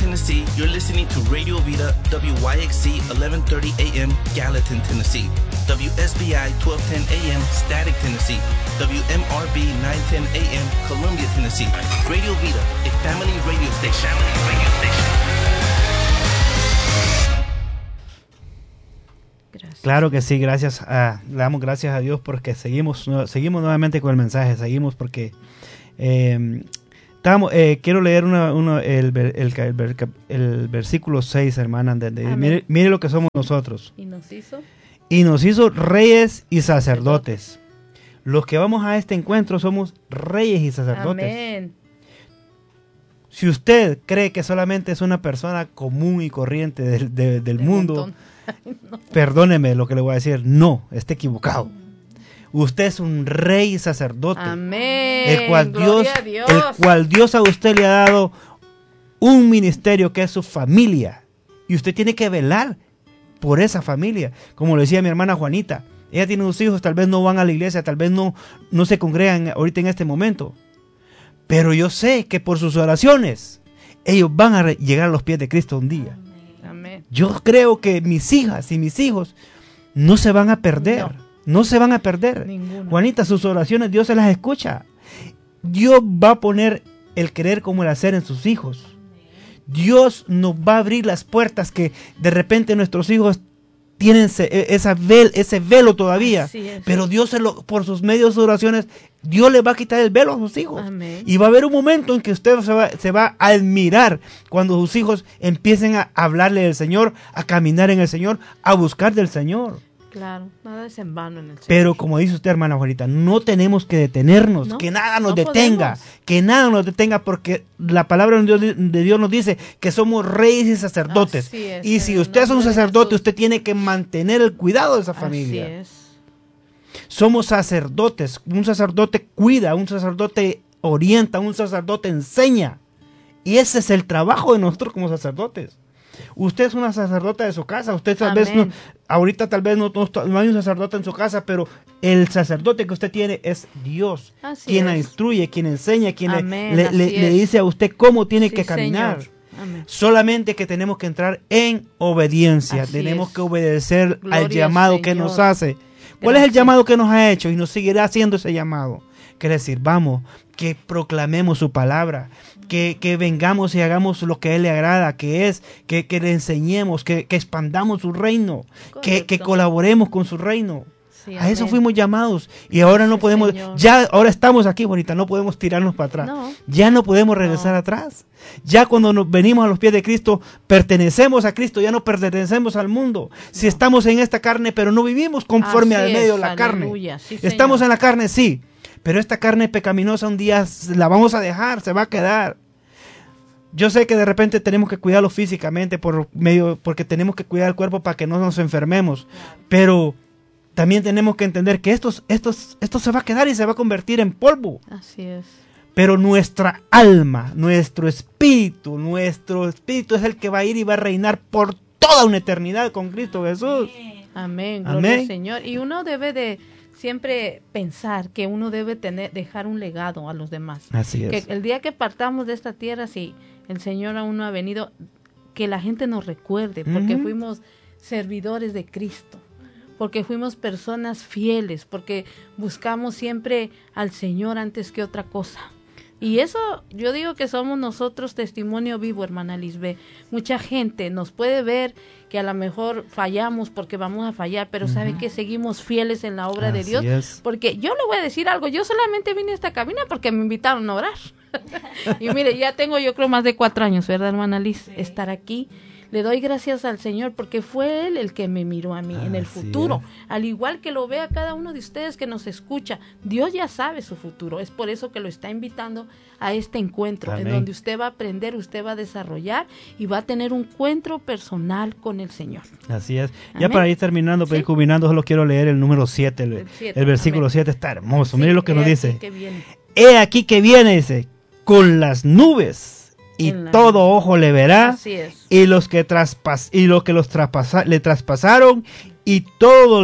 Tennessee, you're listening to Radio Vida, WYXC 1130 AM, Gallatin, Tennessee, WSBI 1210 AM, Static, Tennessee, WMRB 910 AM, Columbia, Tennessee. Radio Vida, a family radio station. Gracias. Claro que sí, gracias. Le damos gracias a Dios porque seguimos nuevamente con el mensaje, seguimos porque quiero leer el versículo 6, hermana. Mire lo que somos nosotros. Y nos hizo reyes y sacerdotes. Los que vamos a este encuentro somos reyes y sacerdotes. Amén. Si usted cree que solamente es una persona común y corriente del mundo, no. Perdóneme lo que le voy a decir, no, está equivocado. Usted es un rey y sacerdote. Amén. El cual Dios a usted le ha dado un ministerio que es su familia. Y usted tiene que velar por esa familia. Como lo decía mi hermana Juanita, ella tiene 2 hijos, tal vez no van a la iglesia, tal vez no se congregan ahorita en este momento. Pero yo sé que por sus oraciones, ellos van a llegar a los pies de Cristo un día. Amén. Yo creo que mis hijas y mis hijos no se van a perder. No se van a perder. Ninguno. Juanita, sus oraciones Dios se las escucha. Dios va a poner el querer como el hacer en sus hijos. Dios nos va a abrir las puertas que de repente nuestros hijos tienen ese velo todavía. Pero Dios por sus medios de oraciones, Dios le va a quitar el velo a sus hijos. Amén. Y va a haber un momento en que usted se va a admirar cuando sus hijos empiecen a hablarle del Señor, a caminar en el Señor, a buscar del Señor. Claro, nada es en vano en el Señor. Pero como dice usted, hermana Juanita, no tenemos que detenernos, que nada nos detenga, que nada nos detenga, porque la palabra de Dios nos dice que somos reyes y sacerdotes. Y si usted es un sacerdote, usted tiene que mantener el cuidado de esa familia. Así es. Somos sacerdotes, un sacerdote cuida, un sacerdote orienta, un sacerdote enseña. Y ese es el trabajo de nosotros como sacerdotes. Usted es una sacerdota de su casa, usted tal vez no, ahorita tal vez no hay un sacerdote en su casa, pero el sacerdote que usted tiene es Dios, quien la instruye, quien enseña, quien le dice a usted cómo tiene que caminar. Solamente que tenemos que entrar en obediencia, tenemos que obedecer al llamado que nos hace. ¿Cuál es el llamado que nos ha hecho? Y nos seguirá haciendo ese llamado. Quiere decir, vamos, que proclamemos su palabra, que vengamos y hagamos lo que a Él le agrada, que le enseñemos, que expandamos su reino, que colaboremos con su reino. Sí, a eso fuimos llamados y ahora no podemos, ahora estamos aquí, bonita, no podemos tirarnos para atrás, ya no podemos regresar atrás. Ya cuando nos venimos a los pies de Cristo, pertenecemos a Cristo, ya no pertenecemos al mundo. Si estamos en esta carne, pero no vivimos conforme al medio de la carne. Estamos en la carne, sí. Pero esta carne pecaminosa un día la vamos a dejar, se va a quedar. Yo sé que de repente tenemos que cuidarlo físicamente porque tenemos que cuidar el cuerpo para que no nos enfermemos. Pero también tenemos que entender que esto se va a quedar y se va a convertir en polvo. Así es. Pero nuestra alma, nuestro espíritu es el que va a ir y va a reinar por toda una eternidad con Cristo Jesús. Amén. Gloria al Señor. Y uno debe de siempre pensar que uno debe dejar un legado a los demás. Así es. Que el día que partamos de esta tierra, si el Señor aún no ha venido, que la gente nos recuerde, porque fuimos servidores de Cristo, porque fuimos personas fieles, porque buscamos siempre al Señor antes que otra cosa. Y eso, yo digo que somos nosotros testimonio vivo, hermana Lisbeth. Mucha gente nos puede ver que a lo mejor fallamos porque vamos a fallar, pero sabe que seguimos fieles en la obra de Dios. Porque yo le voy a decir algo, yo solamente vine a esta cabina porque me invitaron a orar. Y mire, ya tengo yo creo más de 4 años, ¿verdad, hermana Liz? Estar aquí. Le doy gracias al Señor porque fue Él el que me miró a mí en el futuro. Al igual que lo ve a cada uno de ustedes que nos escucha, Dios ya sabe su futuro. Es por eso que lo está invitando a este encuentro, en donde usted va a aprender, usted va a desarrollar y va a tener un encuentro personal con el Señor. Así es. Amén. Ya para ir terminando, para ir culminando, solo quiero leer el número 7. El versículo 7 está hermoso. Mire lo que nos dice. He aquí que viene, dice, con las nubes. Y todo ojo le verá, y los que le traspasaron, y todos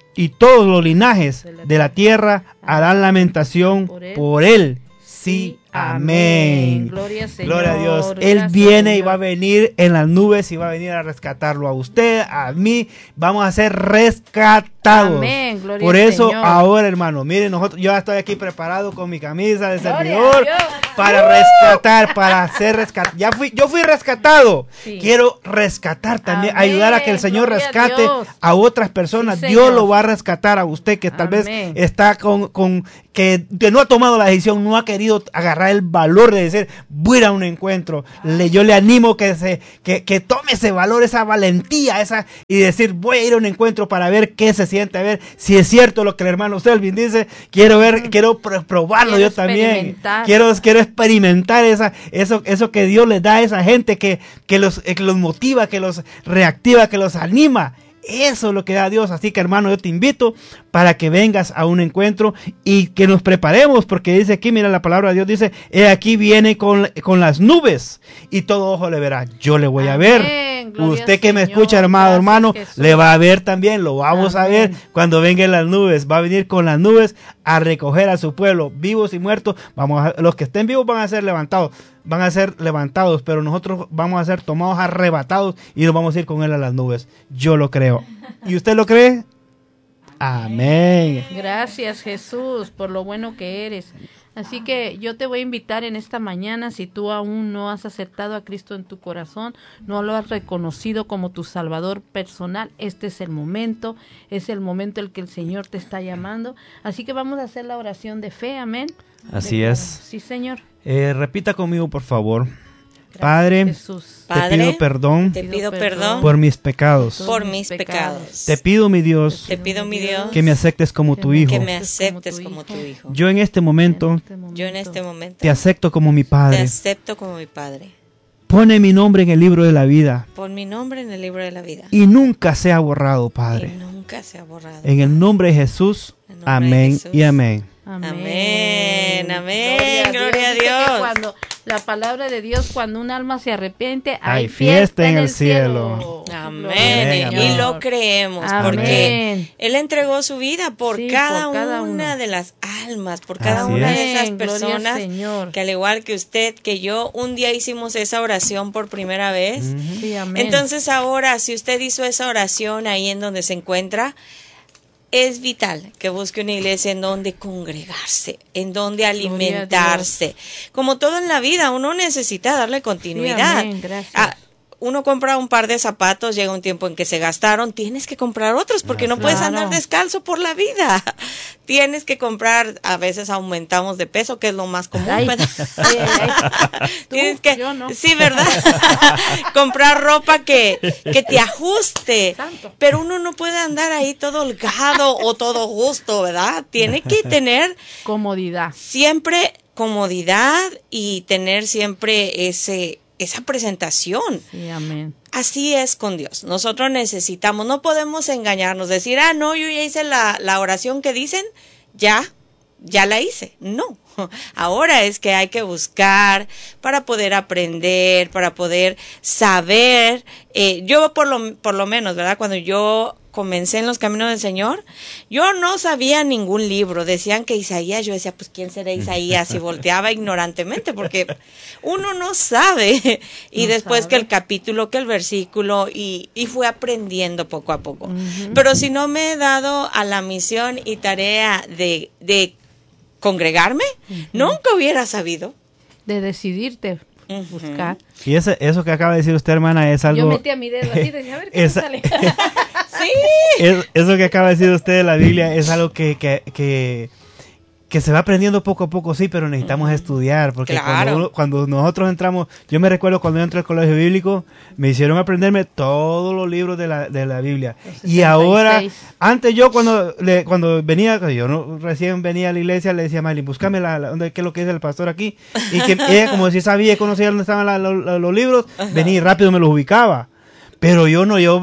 los linajes de la tierra harán lamentación por él. Sí, Amén. Gloria, Señor. Gloria a Dios. Él Gracias, viene y Señor. va a venir en las nubes y va a venir a rescatarlo a usted, a mí. Vamos a ser rescatados. Amén. Gloria Por al eso Señor. ahora, hermano, miren, yo ya estoy aquí preparado con mi camisa de Gloria servidor a Dios. para rescatar, para ser rescatado. Yo fui rescatado. Sí. Quiero rescatar también, Amén. ayudar a que el Señor Gloria a rescate Dios. a otras personas. Sí, Dios Señor. lo va a rescatar a usted que tal vez Amén. está que no ha tomado la decisión, no ha querido agarrar el valor de decir, voy a ir a un encuentro. Yo le animo que tome ese valor, esa valentía, y decir, voy a ir a un encuentro para ver qué se siente, a ver si es cierto lo que el hermano Selvin dice. Quiero probarlo Quiero yo también. experimentar. Quiero experimentar eso que Dios les da a esa gente que los motiva, que los reactiva, que los anima. Eso es lo que da Dios. Así que, hermano, yo te invito para que vengas a un encuentro y que nos preparemos, porque dice aquí, mira, la palabra de Dios dice, he aquí viene con las nubes y todo ojo le verá. Yo le voy a ver. Gloria Usted que al me Señor. escucha, hermano, Gracias, Jesús. le va a ver también, lo vamos a ver Amén. cuando vengan las nubes. Va a venir con las nubes a recoger a su pueblo, vivos y muertos. Los que estén vivos van a ser levantados, pero nosotros vamos a ser tomados, arrebatados y nos vamos a ir con él a las nubes. Yo lo creo. ¿Y usted lo cree? Amén. Gracias, Jesús, por lo bueno que eres. Así que yo te voy a invitar en esta mañana, si tú aún no has aceptado a Cristo en tu corazón, no lo has reconocido como tu Salvador personal, este es el momento en que el Señor te está llamando. Así que vamos a hacer la oración de fe, amén. Así es. Sí, Señor. Repita conmigo, por favor. Gracias, Padre, Jesús. te pido perdón te pido perdón por mis pecados. por mis pecados. Te pido, mi Dios, Te pido, mi Dios, que me aceptes como tu hijo. que me aceptes como tu hijo. Yo en este momento Yo en este momento te acepto como mi te Padre. acepto como mi Padre. Pone mi nombre en el libro de la vida Pon mi nombre en el libro de la vida. y nunca sea borrado, Y Padre. nunca se ha borrado. En el nombre de Jesús, En el nombre de amén Jesús. y amén. Amén, amén, gloria a Dice que Dios. cuando la palabra de Dios, cuando un alma se arrepiente, Hay fiesta en el cielo. Amén. Gloria a Dios. Y lo creemos Amén. porque Él entregó su vida por Sí, cada por cada una uno. de las almas, por cada Así una es. de esas Amén, gloria al personas Señor. que al igual que usted, que yo, un día hicimos esa oración por primera vez. Sí, amén. Entonces ahora, si usted hizo esa oración ahí en donde se encuentra, es vital que busque una iglesia en donde congregarse, en donde alimentarse. Como todo en la vida, uno necesita darle continuidad. amén, gracias. Uno compra un par de zapatos, llega un tiempo en que se gastaron, tienes que comprar otros porque no puedes Claro. andar descalzo por la vida. Tienes que comprar, a veces aumentamos de peso, que es lo más común, Ay, ¿verdad? ay. Tienes Tú, que, yo no. sí, ¿verdad? Comprar ropa que te ajuste. Santo. Pero uno no puede andar ahí todo holgado o todo justo, ¿verdad? Tiene que tener Comodidad. siempre comodidad y tener siempre esa presentación. Sí, amén. Así es con Dios. Nosotros necesitamos, no podemos engañarnos, decir, no, yo ya hice la oración que dicen, ya la hice. No. Ahora es que hay que buscar para poder aprender, para poder saber. Yo por lo menos, ¿verdad? Cuando yo comencé en los caminos del Señor, yo no sabía ningún libro. Decían que Isaías, yo decía, pues ¿quién será Isaías? Y volteaba ignorantemente porque uno no sabe. Y No después sabe. que el capítulo, que el versículo, y fui aprendiendo poco a poco. Pero si no me he dado a la misión y tarea de congregarme, nunca hubiera sabido. De decidirte Ujú. buscar. Y eso que acaba de decir usted, hermana, es algo... Yo metí a mi dedo así, decía, a ver qué me Esa- sale. Sí. Eso que acaba de decir usted de la Biblia es algo que se va aprendiendo poco a poco, sí, pero necesitamos estudiar, porque Claro. cuando nosotros entramos, yo me recuerdo cuando yo entré al colegio bíblico, me hicieron aprenderme todos los libros de la Biblia. Los Y ahora, 66. antes yo cuando venía, yo no, recién venía a la iglesia, le decía a Miley, búscame qué es lo que dice el pastor aquí, y que ella como si sabía y conocía dónde estaban los libros, venía y rápido me los ubicaba. Pero yo no,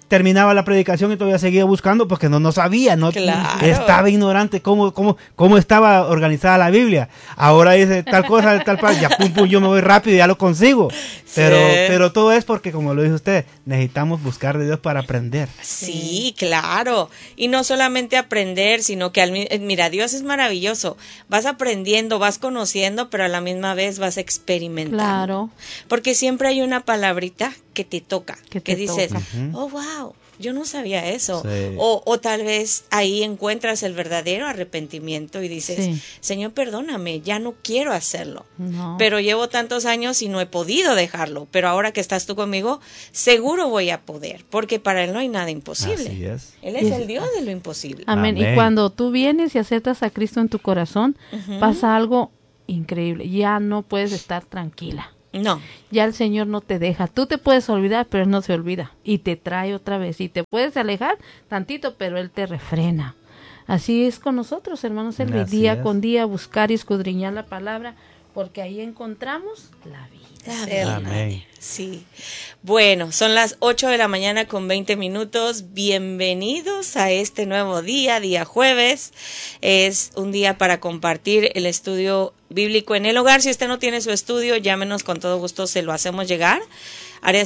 terminaba la predicación y todavía seguía buscando porque no sabía, Claro. estaba ignorante cómo estaba organizada la Biblia. Ahora dice tal cosa, tal parte, ya pum, yo me voy rápido y ya lo consigo. Pero todo es porque, como lo dijo usted, necesitamos buscar de Dios para aprender. Sí, claro. Y no solamente aprender, sino que, mira, Dios es maravilloso. Vas aprendiendo, vas conociendo, pero a la misma vez vas experimentando. Claro. Porque siempre hay una palabrita que te toca, que dices, toca. oh, wow, yo no sabía eso. Sí. O tal vez ahí encuentras el verdadero arrepentimiento y dices, Sí. Señor, perdóname, ya no quiero hacerlo. No. Pero llevo tantos años y no he podido dejarlo. Pero ahora que estás tú conmigo, seguro voy a poder, porque para Él no hay nada imposible. Así es. Él es el Dios de lo imposible. Amén. Amén. Y cuando tú vienes y aceptas a Cristo en tu corazón, pasa algo increíble. Ya no puedes estar tranquila. No. Ya el Señor no te deja. Tú te puedes olvidar, pero Él no se olvida. Y te trae otra vez. Y te puedes alejar tantito, pero Él te refrena. Así es con nosotros, hermanos. El Así día es. con día buscar y escudriñar la palabra, porque ahí encontramos la vida. Amén. Sí. Bueno, son las 8 de la mañana con 20 minutos. Bienvenidos a este nuevo día, día jueves. Es un día para compartir el estudio bíblico en el hogar. Si usted no tiene su estudio, llámenos, con todo gusto se lo hacemos llegar. Área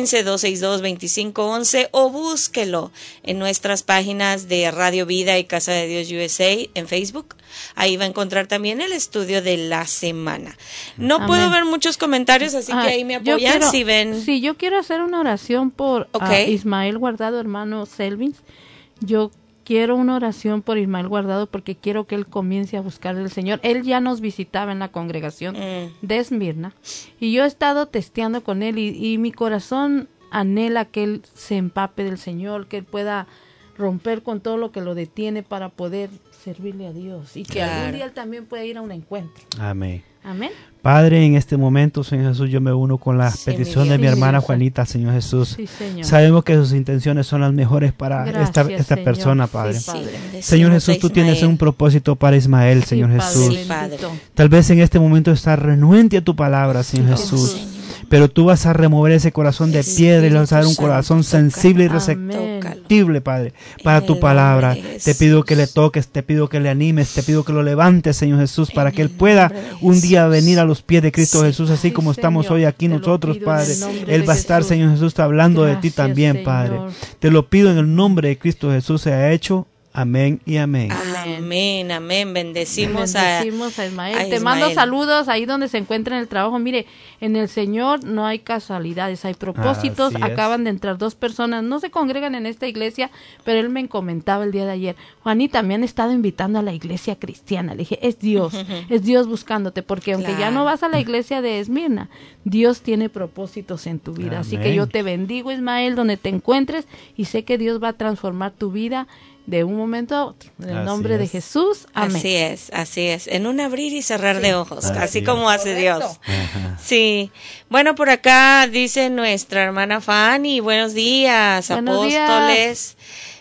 615-262-2511 o búsquelo en nuestras páginas de Radio Vida y Casa de Dios USA en Facebook. Ahí va a encontrar también el estudio de la semana. No Amén. puedo ver muchos comentarios, así que ahí me yo apoyan quiero- si ven. Sí, yo quiero hacer una oración por Ok. Ismael Guardado, hermano Selvins. Yo quiero una oración por Ismael Guardado porque quiero que él comience a buscar al Señor. Él ya nos visitaba en la congregación de Esmirna y yo he estado testeando con él y mi corazón anhela que él se empape del Señor, que él pueda romper con todo lo que lo detiene para poder servirle a Dios y que Claro. algún día él también pueda ir a un encuentro. Amén. Amén. Padre, en este momento, Señor Jesús, yo me uno con la Sí, petición mi de mi Dios. hermana Sí, Dios. Juanita, Señor Jesús. Sí, Señor. Sabemos que sus intenciones son las mejores para Gracias, esta Señor. persona, Sí, Padre. Padre. bendecimos Señor a Jesús, tú tienes Ismael. un propósito para Ismael, Señor Sí, Padre Jesús. Sí, Padre. bendito. Tal vez en este momento está renuente a tu palabra, Señor Sí, Jesús. Señor. Pero tú vas a remover ese corazón de piedra y le vas a dar un Espíritu corazón Santo, sensible y Amén. receptible, Padre, para En tu el palabra. nombre de Te pido que le Jesús. toques, te pido que le animes, te pido que lo levantes, Señor Jesús, para En que él el pueda nombre de un día Jesús. venir a los pies de Cristo Sí, Jesús, así Sí, como estamos Señor, hoy aquí te lo nosotros, pido en el Padre. nombre Él de va a estar, Jesús. Señor Jesús, hablando de ti Gracias, también, Padre. Señor. Te lo pido en el nombre de Cristo Jesús, se ha hecho. Amén y amén. Amén, amén. Bendecimos a Ismael. Te mando saludos ahí donde se encuentra en el trabajo. Mire, en el Señor no hay casualidades, hay propósitos. Así es. Acaban de entrar 2 personas, no se congregan en esta iglesia, pero él me comentaba el día de ayer, Juanita, me han estado invitando a la iglesia cristiana. Le dije, es Dios buscándote, porque aunque ya Claro. no vas a la iglesia de Esmirna, Dios tiene propósitos en tu vida. Así que Amén. yo te bendigo, Ismael, donde te encuentres, y sé que Dios va a transformar tu vida de un momento a otro. En el Así nombre de es. Jesús. Amén. Así es. En un abrir y cerrar de ojos, Así así es. como hace Dios. Ajá. Sí. Bueno, por acá dice nuestra hermana Fanny, buenos días, Buenos días. apóstoles,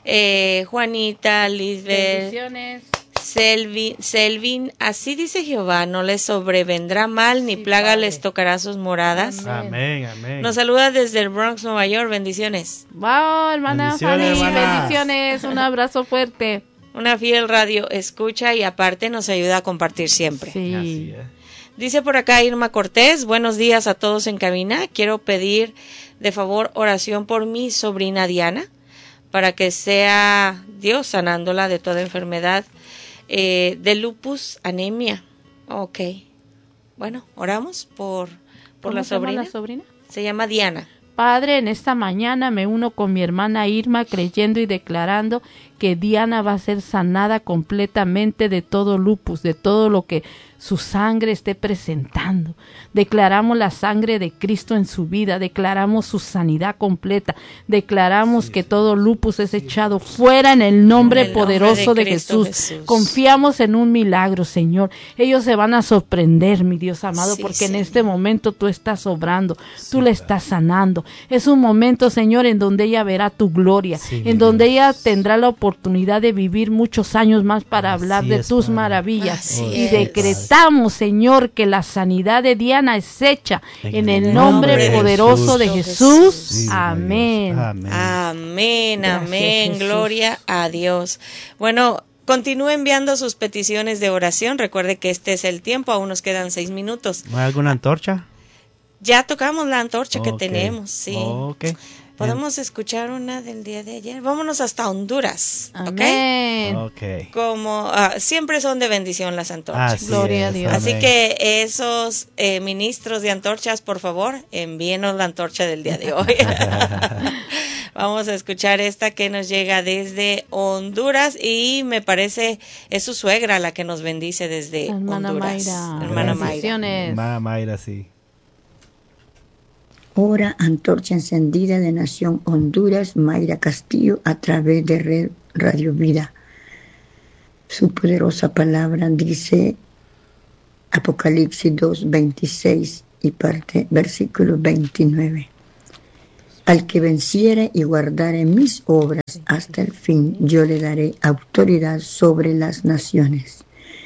Juanita, Lisbeth, Bendiciones. Selvin, así dice Jehová, no les sobrevendrá mal, ni Sí, plaga Padre. les tocará sus moradas. Amén. Amén, amén. Nos saluda desde el Bronx, Nueva York, bendiciones. Wow, hermana Bendiciones, Fanny, hermana. bendiciones. Un abrazo fuerte. Una fiel radio escucha y aparte nos ayuda a compartir siempre. Sí. Así es. Dice por acá Irma Cortés, buenos días a todos en cabina. Quiero pedir de favor oración por mi sobrina Diana, para que sea Dios sanándola de toda enfermedad de lupus, anemia. Ok. Bueno, oramos por ¿Cómo la se llama sobrina. la sobrina? Se llama Diana. Padre, en esta mañana me uno con mi hermana Irma creyendo y declarando que Diana va a ser sanada completamente de todo lupus, de todo lo que su sangre esté presentando. Declaramos la sangre de Cristo en su vida, declaramos su sanidad completa, declaramos que todo lupus es echado fuera en el nombre En el nombre poderoso de de Cristo Jesús. Jesús. Confiamos en un milagro, Señor. Ellos se van a sorprender, mi Dios amado, Sí, porque en Señor. este momento tú estás obrando, tú le estás sanando. Es un momento, Señor, en donde ella verá tu gloria, Sí, en donde Dios. ella tendrá la oportunidad oportunidad de vivir muchos años más para hablar de tus maravillas. Y decretamos, Señor, que la sanidad de Diana es hecha en el nombre poderoso de Jesús. Sí, Amén. Amén, Gracias, amén. Jesús. Gloria a Dios. Bueno, continúe enviando sus peticiones de oración. Recuerde que este es el tiempo, aún nos quedan 6 minutos. ¿No hay alguna antorcha? Ya tocamos la antorcha que Ok. tenemos, sí. Ok. Podemos escuchar una del día de ayer. Vámonos hasta Honduras, ¿ok? Amén. Ok. Como siempre son de bendición las antorchas. Así Gloria a es, Dios. Así amén. que esos ministros de antorchas, por favor, envíenos la antorcha del día de hoy. Vamos a escuchar esta que nos llega desde Honduras y me parece es su suegra la que nos bendice desde Hermana Honduras. Mayra. Hermana Mayra. Bendiciones. Hermana Mayra, sí. Hora Antorcha Encendida de Nación Honduras, Mayra Castillo, a través de Red Radio Vida. Su poderosa palabra dice Apocalipsis 2, 26 y parte versículo 29. Al que venciere y guardare mis obras hasta el fin, yo le daré autoridad sobre las naciones.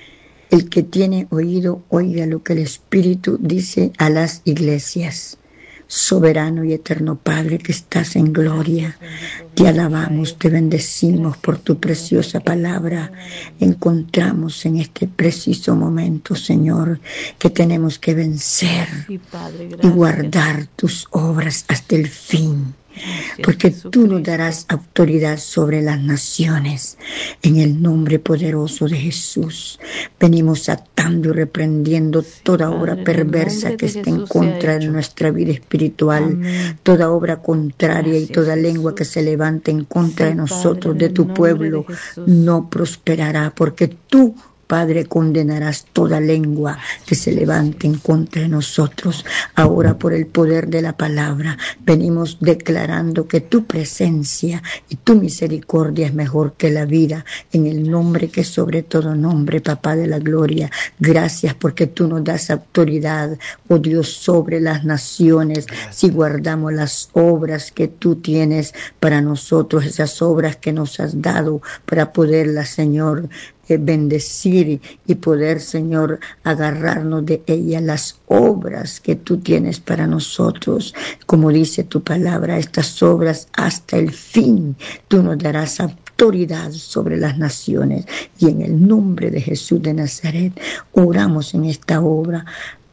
El que tiene oído, oiga lo que el Espíritu dice a las iglesias. Soberano y eterno Padre que estás en gloria, te alabamos, te bendecimos por tu preciosa palabra. Encontramos en este preciso momento, Señor, que tenemos que vencer Sí, Padre, y gracias. guardar tus obras hasta el fin. Gracias, Porque tú Jesucristo. nos darás autoridad sobre las naciones. En el nombre poderoso de Jesús, venimos atando y reprendiendo toda Padre, obra en el perversa nombre que de esté en Jesús sea contra de hecho. nuestra vida espiritual, Amén. toda obra contraria y Gracias, toda lengua Jesús. que se levante en contra Sí, de nosotros, Padre, de en tu el nombre pueblo, de Jesús. no prosperará, porque tú, Padre, condenarás toda lengua que se levante en contra de nosotros. Ahora, por el poder de la palabra, venimos declarando que tu presencia y tu misericordia es mejor que la vida, en el nombre que sobre todo nombre, Papá de la gloria. Gracias porque tú nos das autoridad, oh Dios, sobre las naciones, si guardamos las obras que tú tienes para nosotros, esas obras que nos has dado para poderlas, Señor, bendecir y poder, Señor, agarrarnos de ella, las obras que tú tienes para nosotros. Como dice tu palabra, estas obras hasta el fin, tú nos darás autoridad sobre las naciones. Y en el nombre de Jesús de Nazaret, oramos en esta obra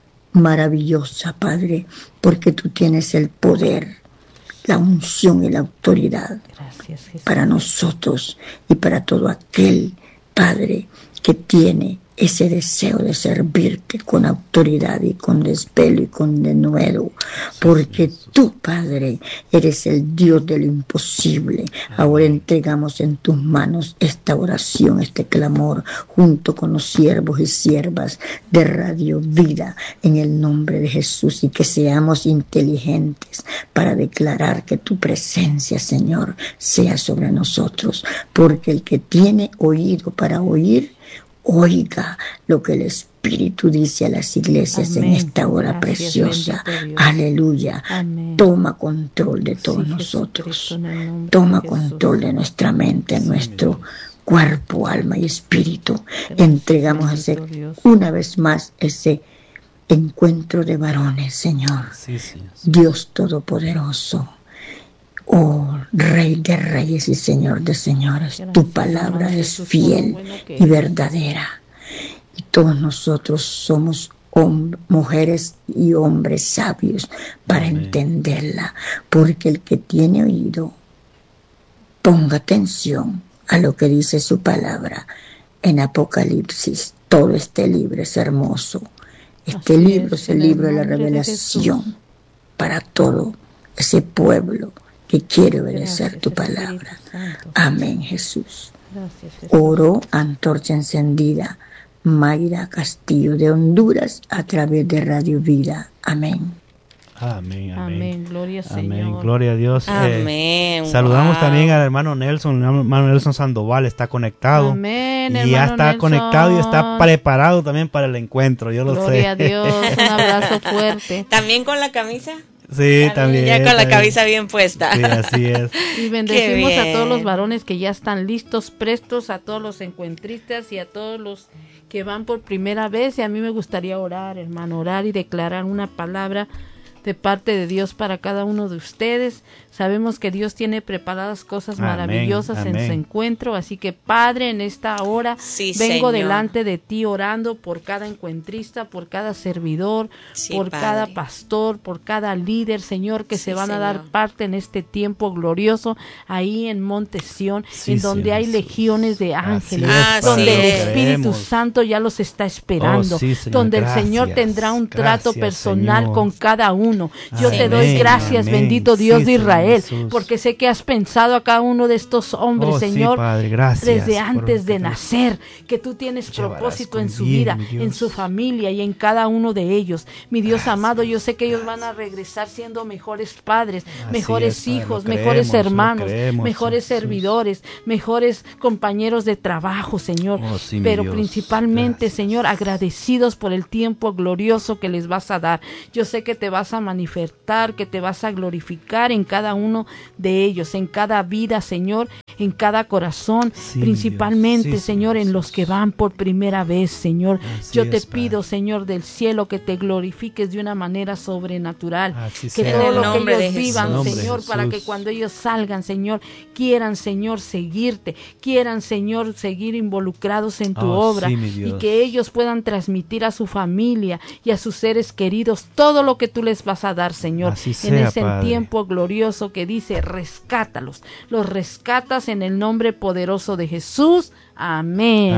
maravillosa, Padre, porque tú tienes el poder, la unción y la autoridad Gracias, Jesús. para nosotros y para todo aquel Padre que tiene ese deseo de servirte con autoridad y con desvelo y con denuedo, porque tú, Padre, eres el Dios de lo imposible. Ahora entregamos en tus manos esta oración, este clamor, junto con los siervos y siervas de Radio Vida, en el nombre de Jesús, y que seamos inteligentes para declarar que tu presencia, Señor, sea sobre nosotros, porque el que tiene oído para oír, oiga lo que el Espíritu dice a las iglesias. Amén. En esta hora Gracias, preciosa. bendito Dios. Aleluya. Amén. Toma control de todos Sí, nosotros. Jesucristo, en el nombre Toma de Jesús. control de nuestra mente, Sí, nuestro Dios. cuerpo, alma y espíritu. Gracias, Entregamos bendito Dios. una vez más ese encuentro de varones, Señor. Sí, Señor. Dios Todopoderoso, oh Rey de Reyes y Señor de Señores, Gracias, tu palabra amado es Jesús, por fiel lo bueno que y eres. verdadera. Y todos nosotros somos mujeres y hombres sabios para Amén. entenderla, porque el que tiene oído, ponga atención a lo que dice su palabra en Apocalipsis. Todo este libro es hermoso. Este Así libro es, es el en el libro de la nombre de revelación Jesús. para todo ese pueblo que quiere obedecer Gracias, tu Espíritu palabra. Santo. Amén, Jesús. Gracias, Jesús. Oro, antorcha encendida, Mayra Castillo de Honduras, a través de Radio Vida. Amén. Amén, amén. Amén, gloria al Amén, Señor. gloria a Dios. Amén. Saludamos Wow. también al hermano Nelson Sandoval, está conectado. Amén, Y ya hermano está Nelson. conectado y está preparado también para el encuentro, yo lo Gloria sé. a Dios, un abrazo fuerte. ¿También con la camisa? Sí, también. Ya con la cabeza bien puesta. Sí, así es. Y bendecimos a todos los varones que ya están listos, prestos, a todos los encuentristas y a todos los que van por primera vez. Y a mí me gustaría orar, hermano, orar y declarar una palabra de parte de Dios para cada uno de ustedes. Sabemos que Dios tiene preparadas cosas maravillosas en su encuentro, así que Padre, en esta hora vengo delante de ti orando por cada encuentrista, por cada servidor, por cada pastor, por cada líder, Señor, que se van a dar parte en este tiempo glorioso ahí en Monte Sión, en donde hay legiones de ángeles, donde el Espíritu Santo ya los está esperando, donde el Señor tendrá un trato personal con cada uno. Yo te doy gracias, bendito Dios de Israel, porque sé que has pensado a cada uno de estos hombres, Señor, Padre, desde antes de nacer, que tú tienes propósito en su vida, en su familia y en cada uno de ellos. Mi Dios amado, yo sé que ellos van a regresar siendo mejores padres, mejores hijos, mejores hermanos, mejores servidores, mejores compañeros de trabajo, Señor, pero principalmente, Señor, agradecidos por el tiempo glorioso que les vas a dar. Yo sé que te vas a manifestar, que te vas a glorificar en cada uno de ellos, en cada vida, Señor, en cada corazón, principalmente, Señor, en los que van por primera vez, Señor. Yo te pido, Señor del cielo, que te glorifiques de una manera sobrenatural, que todo lo que ellos vivan, Señor, para que cuando ellos salgan, Señor, quieran, Señor, seguirte, quieran, Señor, seguir involucrados en tu obra, y que ellos puedan transmitir a su familia y a sus seres queridos todo lo que tú les vas a dar, Señor, en ese tiempo glorioso que dice, rescátalos, los rescatas en el nombre poderoso de Jesús. Amén.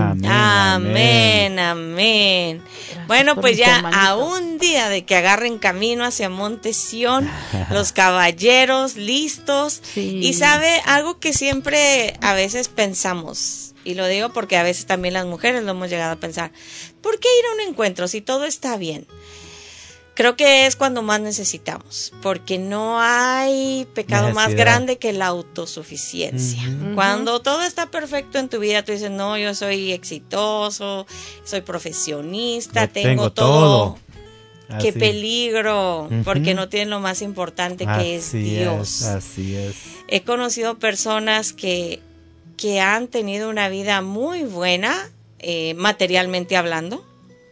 Amén, amén. Bueno, pues ya a un día de que agarren camino hacia Monte Sión, los caballeros listos. Y sabe, algo que siempre a veces pensamos, y lo digo porque a veces también las mujeres lo hemos llegado a pensar, ¿por qué ir a un encuentro si todo está bien? Creo que es cuando más necesitamos, porque no hay pecado más grande que la autosuficiencia. Cuando todo está perfecto en tu vida, tú dices, no, yo soy exitoso, soy profesionista, tengo todo. ¡Qué peligro! Porque no tienen lo más importante que es Dios. Así es. He conocido personas que han tenido una vida muy buena, materialmente hablando,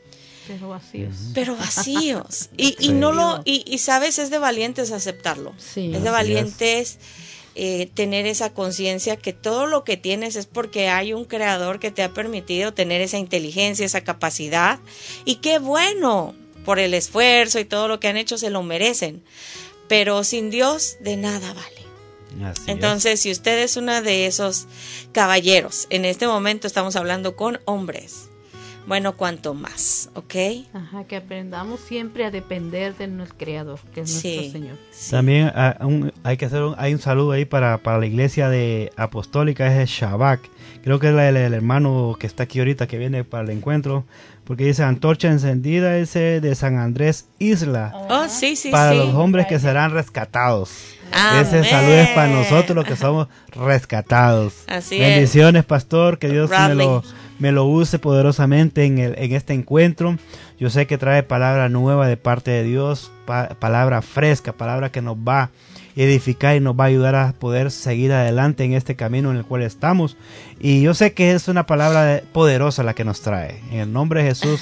pero vacíos. Y no lo, y sabes, es de valientes aceptarlo. Es de valientes tener esa conciencia que todo lo que tienes es porque hay un creador que te ha permitido tener esa inteligencia, esa capacidad, y qué bueno, por el esfuerzo y todo lo que han hecho se lo merecen, pero sin Dios de nada vale. Entonces, si usted es uno de esos caballeros, en este momento estamos hablando con hombres, bueno, cuanto más, ¿ok? Que aprendamos siempre a depender de nuestro Creador, que es nuestro Señor. También hay un saludo ahí para la iglesia de apostólica, es el Shabbat. Creo que es el hermano que está aquí ahorita, que viene para el encuentro, porque dice antorcha encendida, ese de San Andrés Isla. Para los hombres que serán rescatados. Amén. Ese saludo es para nosotros los que somos rescatados. Así Bendiciones, pastor, que Dios me lo use poderosamente en este encuentro. Yo sé que trae palabra nueva de parte de Dios, palabra fresca, palabra que nos va a edificar y nos va a ayudar a poder seguir adelante en este camino en el cual estamos. Y yo sé que es una palabra poderosa la que nos trae. En el nombre de Jesús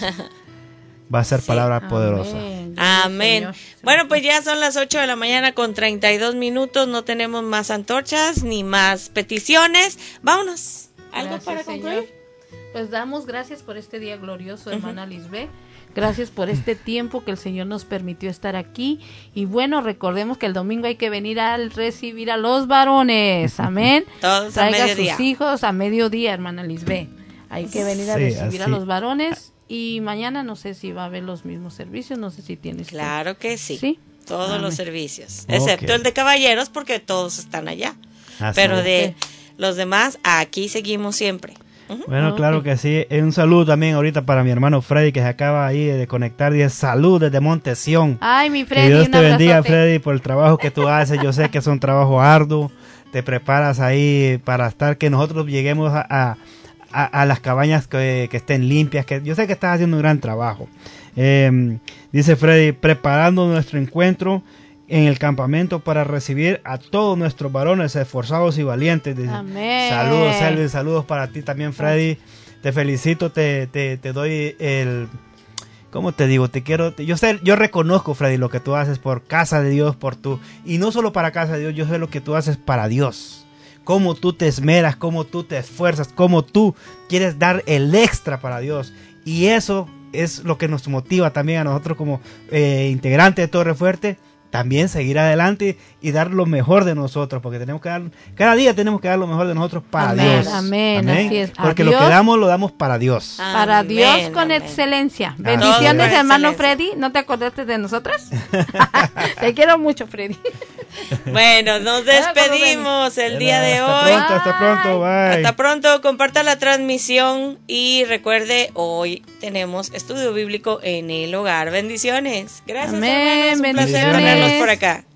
va a ser palabra poderosa. Amén. Bueno, pues ya son las 8 de la mañana con 32 minutos. No tenemos más antorchas ni más peticiones. Vámonos. ¿Algo para concluir? Pues damos gracias por este día glorioso, hermana Lisbeth. Gracias por este tiempo que el Señor nos permitió estar aquí. Y bueno, recordemos que el domingo hay que venir a recibir a los varones. Amén. Todos Traiga a mediodía. A sus hijos a mediodía, hermana Lisbeth. Hay que venir a recibir a los varones. Y mañana no sé si va a haber los mismos servicios. No sé si tienes. Claro que sí. Todos los servicios. Excepto el de caballeros, porque todos están allá. Pero de los demás, aquí seguimos siempre. Bueno, claro que sí. Un saludo también ahorita para mi hermano Freddy, que se acaba ahí de conectar. Y salud desde Monte Sión. Ay, mi Freddy, que Dios te bendiga, Freddy, por el trabajo que tú haces. Yo sé que es un trabajo arduo. Te preparas ahí para estar, que nosotros lleguemos a las cabañas que estén limpias. Que yo sé que estás haciendo un gran trabajo. Dice Freddy, preparando nuestro encuentro en el campamento para recibir a todos nuestros varones esforzados y valientes. Amén. Saludos, Elvin, saludos para ti también, Freddy. Te felicito, te doy el... ¿Cómo te digo? Te quiero... Yo reconozco, Freddy, lo que tú haces por Casa de Dios, y no solo para Casa de Dios, yo sé lo que tú haces para Dios. Cómo tú te esmeras, cómo tú te esfuerzas, cómo tú quieres dar el extra para Dios. Y eso es lo que nos motiva también a nosotros como integrantes de Torre Fuerte, también seguir adelante y dar lo mejor de nosotros, porque tenemos que dar, cada día tenemos que dar lo mejor de nosotros para Dios. Amén, así es. Porque lo que damos, lo damos para Dios. Para Dios con excelencia. Bendiciones, hermano Freddy. ¿No te acordaste de nosotros? Te quiero mucho, Freddy. Bueno, nos despedimos el día de hoy. Hasta pronto, bye. Hasta pronto, comparta la transmisión y recuerde, hoy tenemos estudio bíblico en el hogar. Bendiciones. Gracias, amén, hermanos. Un placer bendiciones. tenerlos por acá.